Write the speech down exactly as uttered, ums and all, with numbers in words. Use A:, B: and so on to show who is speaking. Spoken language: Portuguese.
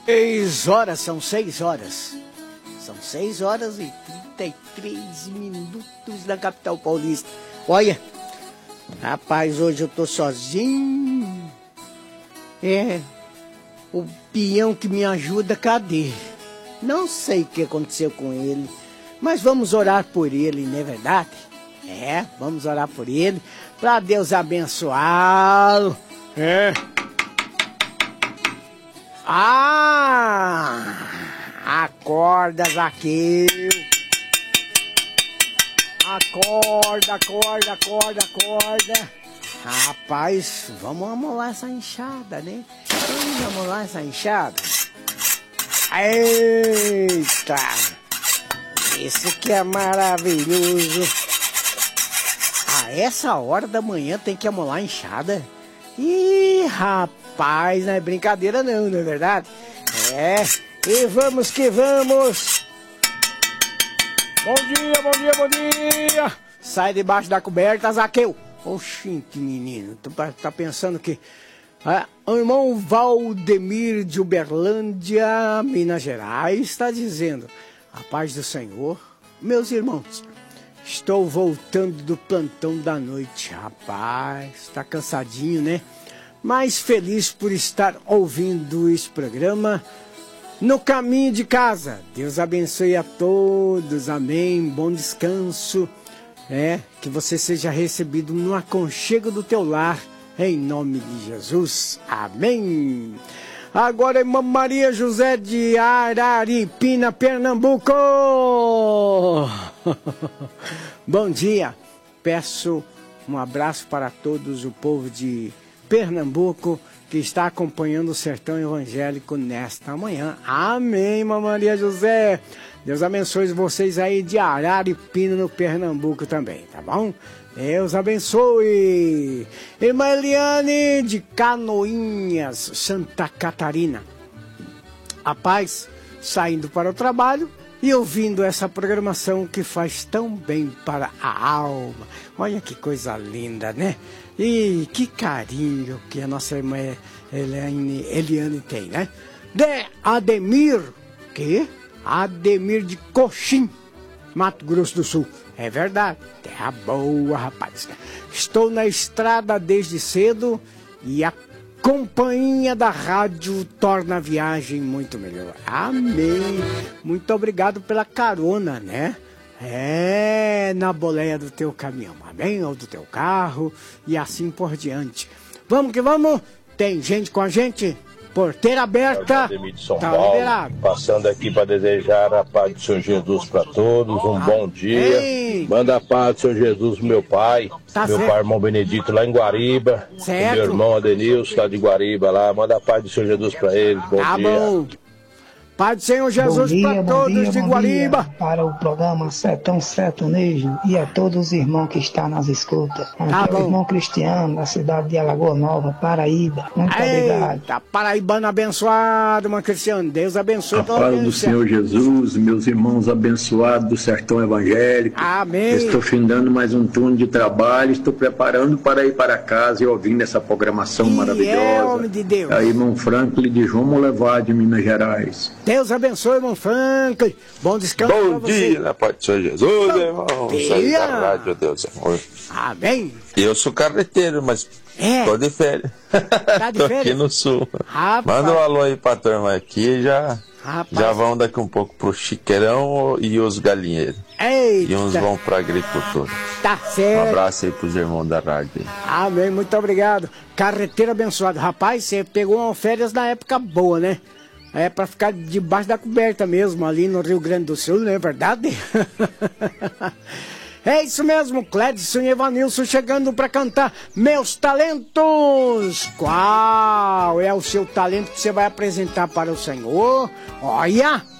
A: Seis horas, são seis horas. São seis horas e trinta e três minutos na capital paulista. Olha, rapaz, hoje eu tô sozinho. É, o peão que me ajuda, cadê? Não sei o que aconteceu com ele, mas vamos orar por ele, não é verdade? É, vamos orar por ele, para Deus abençoá-lo. É. Ah! Acorda, Zaqueu! Acorda, acorda, acorda, acorda! Rapaz, vamos amolar essa enxada, né? Vamos amolar essa enxada. Eita! Isso que é maravilhoso! A essa hora da manhã tem que amolar a enxada? Ih, rapaz, não é brincadeira não, não é verdade? É, e vamos que vamos! Bom dia, bom dia, bom dia! Sai debaixo da coberta, Zaqueu! Oxente, menino, tu tá pensando que... Ah, o irmão Valdemir de Uberlândia, Minas Gerais, está dizendo: a paz do Senhor, meus irmãos, estou voltando do plantão da noite. Rapaz, está cansadinho, né? Mas feliz por estar ouvindo esse programa no caminho de casa. Deus abençoe a todos, amém, bom descanso, é, que você seja recebido no aconchego do teu lar, em nome de Jesus, amém. Agora, irmã Maria José de Araripina, Pernambuco. Bom dia, peço um abraço para todos o povo de Pernambuco que está acompanhando o Sertão Evangélico nesta manhã. Amém, irmã Maria José. Deus abençoe vocês aí de Araripina, no Pernambuco também, tá bom? Deus abençoe. Irmã Eliane de Canoinhas, Santa Catarina. A paz, saindo para o trabalho e ouvindo essa programação que faz tão bem para a alma. Olha que coisa linda, né? E que carinho que a nossa irmã Eliane, Eliane tem, né? De Ademir, que? Ademir de Coxim, Mato Grosso do Sul. É verdade, terra boa, rapaz. Estou na estrada desde cedo e a companhia da rádio torna a viagem muito melhor. Amém. Muito obrigado pela carona, né? É, na boleia do teu caminhão, amém? Ou do teu carro e assim por diante. Vamos que vamos. Tem gente com a gente? Porteira aberta,
B: de São
A: tá
B: Paulo,
A: liberado.
B: Passando aqui para desejar a paz do Senhor Jesus para todos, um bom dia.
A: Ei.
B: Manda a paz do Senhor Jesus pro meu pai,
A: Tá
B: meu
A: certo.
B: pai, irmão Benedito, lá em Guariba.
A: Certo.
B: Meu irmão Adenilson, lá de Guariba, lá. Manda a paz do Senhor Jesus para eles, bom
A: Tá
B: dia.
A: bom. Pai do Senhor Jesus para todos
C: dia,
A: de
C: bom
A: Guariba.
C: dia para o programa Sertão Sertanejo e a todos os irmãos que estão nas escutas. Aqui
A: Tá
C: é
A: bom.
C: o irmão Cristiano, da cidade de Alagoa Nova, Paraíba. Muito obrigado.
A: Eita, paraibano abençoado, irmão Cristiano. Deus abençoe
D: A
A: toda
D: paz do Senhor Jesus, meus irmãos abençoados do Sertão Evangélico.
A: Amém.
D: Estou findando mais um turno de trabalho, estou preparando para ir para casa e ouvindo essa programação
A: E é,
D: maravilhosa.
A: homem de Deus.
D: Aí, irmão Franklin de João Molevá, de Minas Gerais.
A: Deus abençoe, irmão Franklin. Bom descanso
E: Bom
A: pra você.
E: dia, na paz do Senhor Jesus,
A: Bom
E: irmão.
A: dia.
E: Sai da rádio, Deus amor.
A: Amém.
E: Eu sou carreteiro, mas
A: É.
E: tô de férias.
A: Tá de
E: tô
A: férias?
E: aqui no sul.
A: Rapaz.
E: Manda um alô aí pra turma aqui, já,
A: Rapaz.
E: já vão daqui um pouco pro Chiqueirão e os galinheiros.
A: Eita.
E: E uns vão pra agricultura.
A: Tá
E: Um
A: certo.
E: abraço aí pros irmãos da rádio aí.
A: Amém, muito obrigado. Carreteiro abençoado. Rapaz, você pegou uma férias na época boa, né? É pra ficar debaixo da coberta mesmo, ali no Rio Grande do Sul, não é verdade? É isso mesmo, Clédson e Evanilson chegando pra cantar Meus Talentos. Qual é o seu talento que você vai apresentar para o Senhor? Olha!